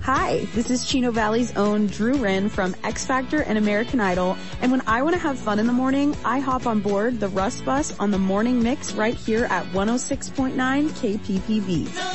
Hi, this is Chino Valley's own Drew Wren from X Factor and American Idol, and when I want to have fun in the morning, I hop on board the Rust Bus on the Morning Mix right here at 106.9 KPPV.